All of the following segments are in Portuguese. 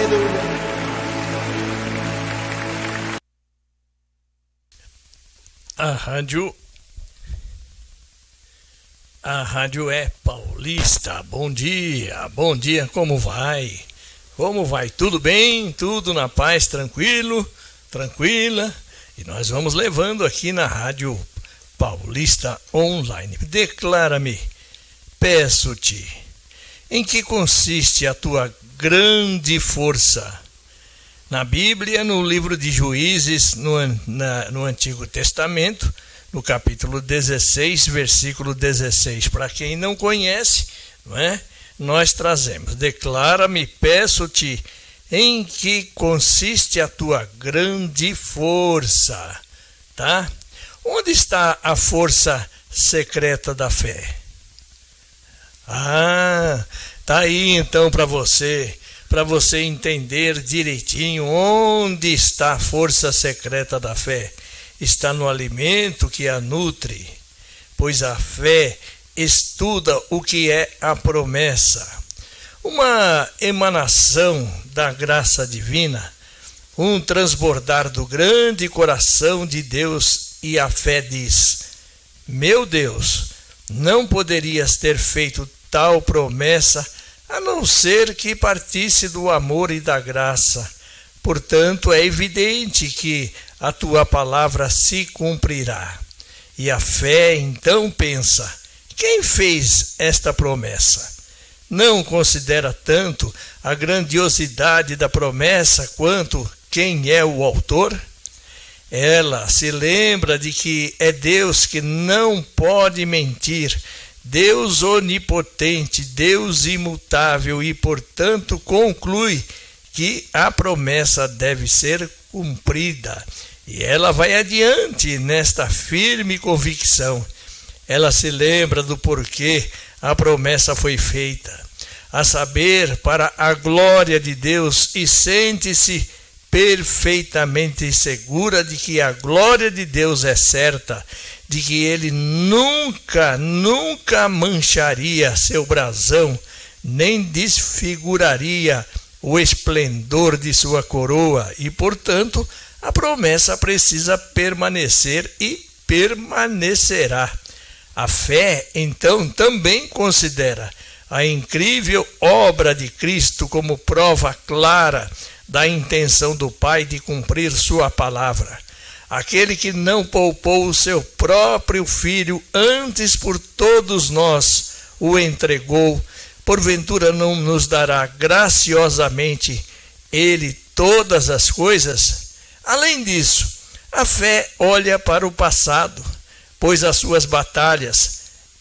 A rádio é Paulista. Bom dia, como vai? Como vai? Tudo bem? Tudo na paz, tranquilo? Tranquila? E nós vamos levando aqui na rádio Paulista Online. Declara-me, peço-te, em que consiste a tua grande força? Na Bíblia, no livro de Juízes, no Antigo Testamento, no capítulo 16, versículo 16. Para quem não conhece, não é? Nós trazemos: declara-me, peço-te, em que consiste a tua grande força. Tá? Onde está a força secreta da fé? Tá aí então para você entender direitinho onde está a força secreta da fé. Está no alimento que a nutre, pois a fé estuda o que é a promessa. Uma emanação da graça divina, um transbordar do grande coração de Deus, e a fé diz: meu Deus, não poderias ter feito tal promessa a não ser que partisse do amor e da graça. Portanto, é evidente que a tua palavra se cumprirá. E a fé então pensa: quem fez esta promessa? Não considera tanto a grandiosidade da promessa quanto quem é o autor? Ela se lembra de que é Deus que não pode mentir, Deus onipotente, Deus imutável, e portanto conclui que a promessa deve ser cumprida. E ela vai adiante nesta firme convicção. Ela se lembra do porquê a promessa foi feita, a saber, para a glória de Deus, e sente-se perfeitamente segura de que a glória de Deus é certa, de que ele nunca mancharia seu brasão, nem desfiguraria o esplendor de sua coroa, e portanto a promessa precisa permanecer e permanecerá. A fé então também considera a incrível obra de Cristo como prova clara da intenção do Pai de cumprir sua palavra. Aquele que não poupou o seu próprio Filho, antes por todos nós o entregou, porventura não nos dará graciosamente Ele todas as coisas? Além disso, a fé olha para o passado, pois as suas batalhas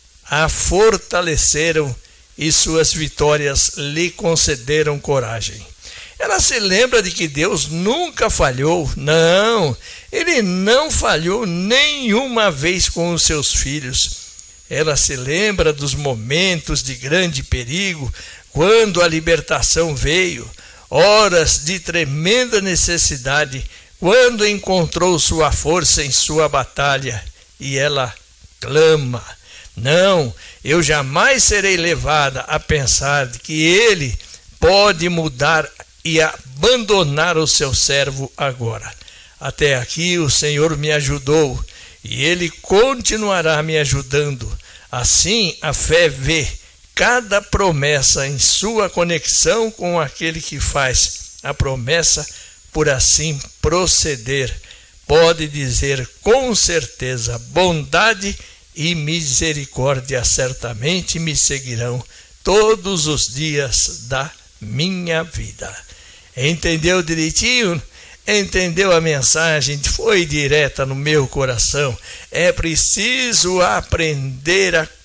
a fortaleceram e suas vitórias lhe concederam coragem. Ela se lembra de que Deus nunca falhou. Não, Ele não falhou nenhuma vez com os seus filhos. Ela se lembra dos momentos de grande perigo, quando a libertação veio, horas de tremenda necessidade, quando encontrou sua força em sua batalha, e ela clama: não, eu jamais serei levada a pensar que Ele pode mudar e abandonar o seu servo agora. Até aqui o Senhor me ajudou, e Ele continuará me ajudando. Assim a fé vê cada promessa em sua conexão com aquele que faz a promessa, por assim proceder. Pode dizer com certeza: bondade e misericórdia certamente me seguirão todos os dias da minha vida. Entendeu direitinho? Entendeu a mensagem? Foi direta no meu coração. É preciso aprender a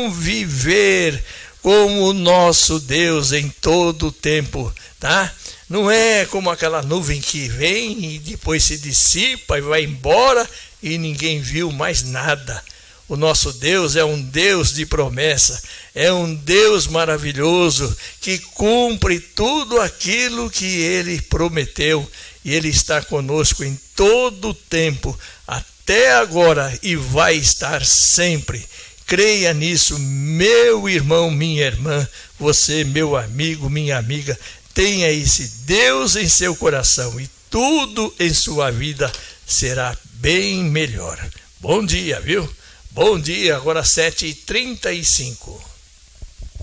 conviver com o nosso Deus em todo o tempo, tá? Não é como aquela nuvem que vem e depois se dissipa e vai embora e ninguém viu mais nada. O nosso Deus é um Deus de promessa, é um Deus maravilhoso que cumpre tudo aquilo que Ele prometeu, e Ele está conosco em todo o tempo, até agora, e vai estar sempre. Creia nisso, meu irmão, minha irmã, você, meu amigo, minha amiga. Tenha esse Deus em seu coração e tudo em sua vida será bem melhor. Bom dia, viu? Bom dia, agora 7h35.